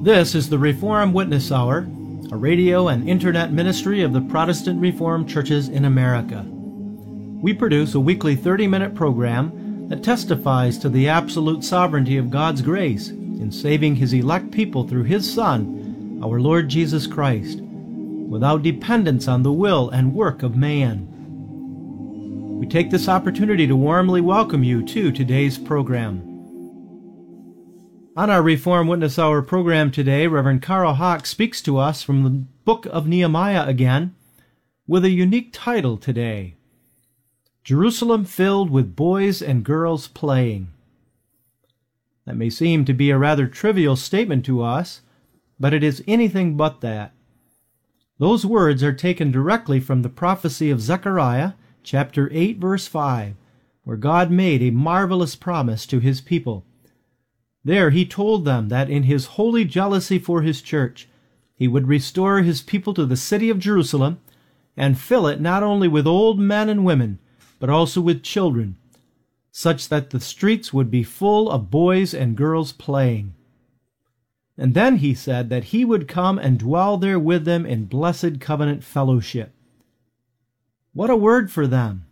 This is the Reformed Witness Hour, a radio and internet ministry of the Protestant Reformed Churches in America. We produce a weekly 30-minute program that testifies to the absolute sovereignty of God's grace in saving His elect people through His Son, our Lord Jesus Christ, without dependence on the will and work of man. We take this opportunity to warmly welcome you to today's program. On our Reformed Witness Hour program today, Reverend Carl Hawk speaks to us from the book of Nehemiah again, with a unique title today, Jerusalem Filled with Boys and Girls Playing. That may seem to be a rather trivial statement to us, but it is anything but that. Those words are taken directly from the prophecy of Zechariah, chapter 8, verse 5, where God made a marvelous promise to His people. There He told them that in His holy jealousy for His church, He would restore His people to the city of Jerusalem and fill it not only with old men and women, but also with children, such that the streets would be full of boys and girls playing. And then He said that He would come and dwell there with them in blessed covenant fellowship. What a word for them!